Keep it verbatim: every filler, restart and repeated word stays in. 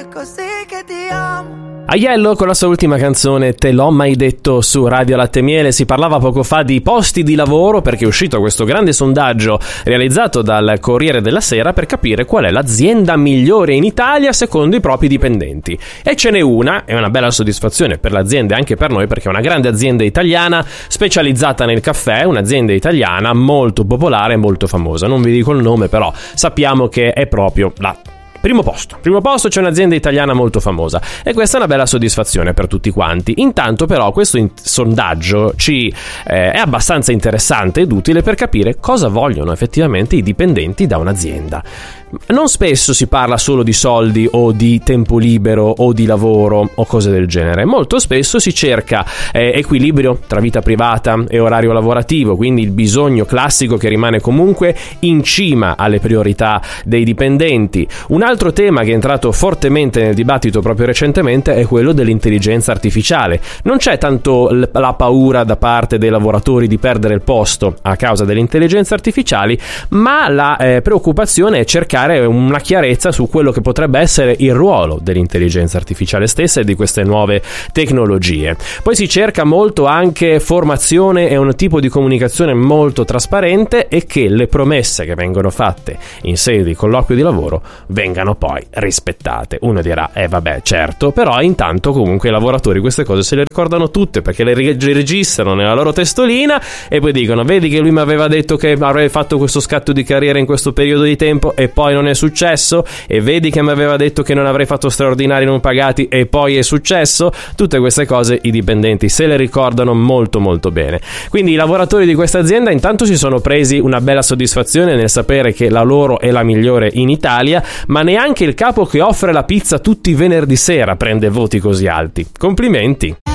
così che ti amo. Aiello con la sua ultima canzone Te l'ho mai detto su Radio Latte Miele. Si parlava poco fa di posti di lavoro perché è uscito questo grande sondaggio realizzato dal Corriere della Sera per capire qual è l'azienda migliore in Italia secondo i propri dipendenti. E ce n'è una, è una bella soddisfazione per l'azienda e anche per noi perché è una grande azienda italiana specializzata nel caffè, un'azienda italiana molto popolare e molto famosa. Non vi dico il nome, però sappiamo che è proprio la Primo posto, primo posto c'è un'azienda italiana molto famosa e questa è una bella soddisfazione per tutti quanti. Intanto però questo in- sondaggio ci eh, è abbastanza interessante ed utile per capire cosa vogliono effettivamente i dipendenti da un'azienda. Non spesso si parla solo di soldi o di tempo libero o di lavoro o cose del genere. Molto spesso si cerca eh, equilibrio tra vita privata e orario lavorativo, quindi il bisogno classico che rimane comunque in cima alle priorità dei dipendenti. Un altro tema che è entrato fortemente nel dibattito proprio recentemente è quello dell'intelligenza artificiale. Non c'è tanto la paura da parte dei lavoratori di perdere il posto a causa delle intelligenze artificiali, ma la eh, preoccupazione è cercare una chiarezza su quello che potrebbe essere il ruolo dell'intelligenza artificiale stessa e di queste nuove tecnologie. Poi si cerca molto anche formazione e un tipo di comunicazione molto trasparente e che le promesse che vengono fatte in sede di colloquio di lavoro vengano poi rispettate. Uno dirà, eh vabbè, certo, però intanto comunque i lavoratori queste cose se le ricordano tutte perché le registrano nella loro testolina e poi dicono, vedi che lui mi aveva detto che avrei fatto questo scatto di carriera in questo periodo di tempo e poi non è successo, e vedi che mi aveva detto che non avrei fatto straordinari non pagati e poi è successo. Tutte queste cose i dipendenti se le ricordano molto molto bene. Quindi i lavoratori di questa azienda intanto si sono presi una bella soddisfazione nel sapere che la loro è la migliore in Italia, ma neanche il capo che offre la pizza tutti i venerdì sera prende voti così alti. Complimenti.